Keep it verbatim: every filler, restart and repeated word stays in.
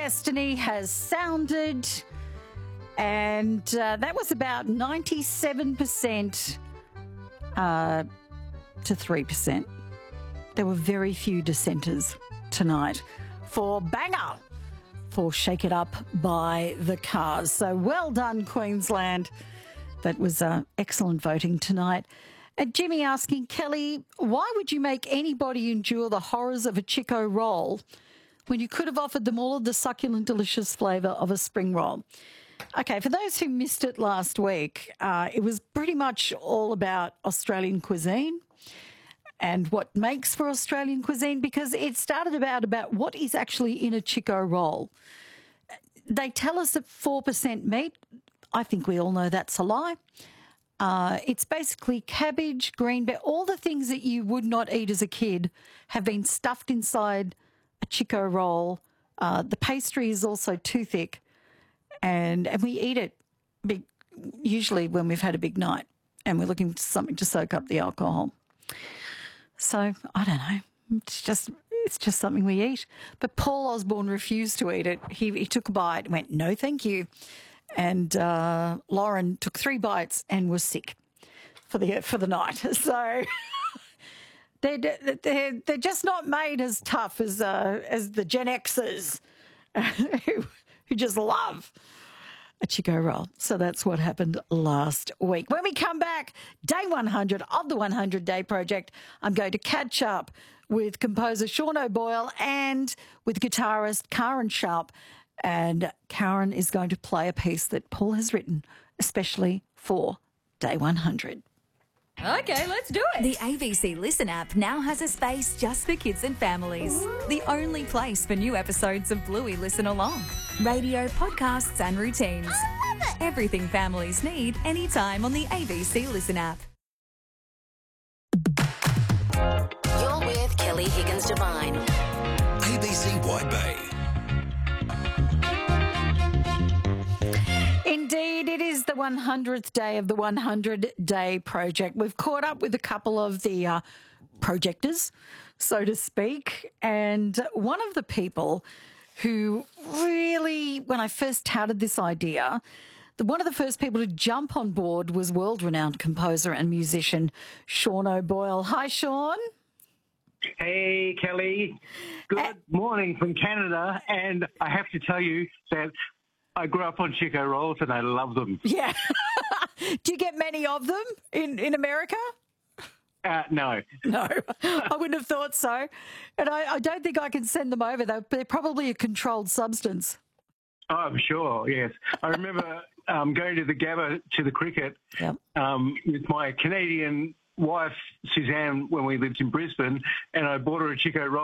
Destiny has sounded, and uh, that was about ninety-seven percent uh, to three percent. There were very few dissenters tonight for Banger, for Shake It Up by the Cars. So well done, Queensland. That was uh, excellent voting tonight. And Jimmy asking, Kelly, why would you make anybody endure the horrors of a Chico roll when you could have offered them all of the succulent, delicious flavour of a spring roll? Okay, for those who missed it last week, uh, it was pretty much all about Australian cuisine and what makes for Australian cuisine, because it started about, about what is actually in a Chico roll. They tell us that four percent meat. I think we all know that's a lie. Uh, it's basically cabbage, green bean, all the things that you would not eat as a kid have been stuffed inside a Chico roll. Uh, the pastry is also too thick, and, and we eat it big, usually when we've had a big night and we're looking for something to soak up the alcohol. So, I don't know, it's just it's just something we eat. But Paul Osborne refused to eat it. He, he took a bite and went, no, thank you. And uh, Lauren took three bites and was sick for the for the night. So they're, they're, they're just not made as tough as uh, as the Gen Xers who, who just love a Chico roll. So that's what happened last week. When we come back, day one hundred of the one hundred Day Project, I'm going to catch up with composer Sean O'Boyle and with guitarist Karen Sharp. And Karen is going to play a piece that Paul has written especially for Day one hundred. Okay, let's do it. The A B C Listen app now has a space just for kids and families. The only place for new episodes of Bluey Listen Along. Radio, podcasts and routines. I love it. Everything families need anytime on the A B C Listen app. You're with Kelly Higgins Devine. A B C Wide Bay. Indeed, it is the one hundredth day of the one hundred Day Project. We've caught up with a couple of the uh, projectors, so to speak, and one of the people who really, when I first touted this idea, the, one of the first people to jump on board was world-renowned composer and musician Sean O'Boyle. Hi, Sean. Hey, Kelly. Good uh, morning from Canada, and I have to tell you that I grew up on Chico rolls and I love them. Yeah. Do you get many of them in, in America? Uh, no. No, I wouldn't have thought so. And I, I don't think I can send them over. They're, they're probably a controlled substance. Oh, I'm sure, yes. I remember um, going to the Gabba to the cricket yep. um, with my Canadian wife, Suzanne, when we lived in Brisbane, and I bought her a Chico roll.